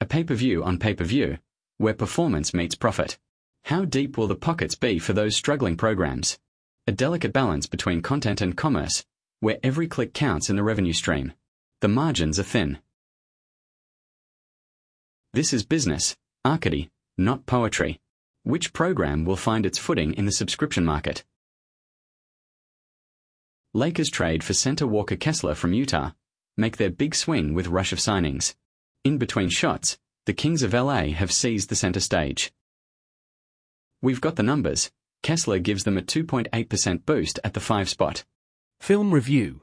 A pay-per-view on pay-per-view, where performance meets profit. How deep will the pockets be for those struggling programs? A delicate balance between content and commerce, where every click counts in the revenue stream. The margins are thin. This is business, arcady, not poetry. Which program will find its footing in the subscription market? Lakers trade for center Walker Kessler from Utah, make their big swing with rush of signings. In between shots, the Kings of LA have seized the center stage. We've got the numbers. Kessler gives them a 2.8% boost at the 5 spot. Film review.